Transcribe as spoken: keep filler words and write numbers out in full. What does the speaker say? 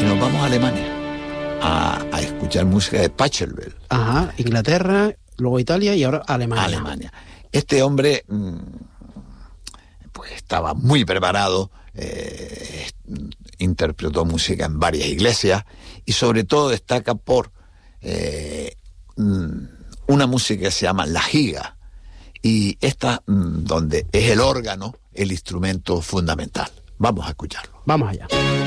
y nos vamos a Alemania a, a escuchar música de Pachelbel. Ajá, Inglaterra, luego Italia y ahora Alemania. Alemania. Este hombre mmm, pues estaba muy preparado, eh, interpretó música en varias iglesias y sobre todo destaca por eh, una música que se llama la giga, y esta donde es el órgano el instrumento fundamental. Vamos a escucharlo. Vamos allá.